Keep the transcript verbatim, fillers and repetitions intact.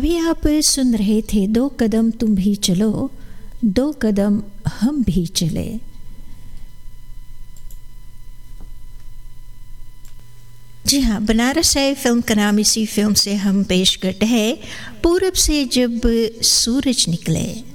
अभी आप सुन रहे थे दो कदम तुम भी चलो, दो कदम हम भी चले। जी हाँ, बनारस है फिल्म का नाम। इसी फिल्म से हम पेश करते हैं पूरब से जब सूरज निकले।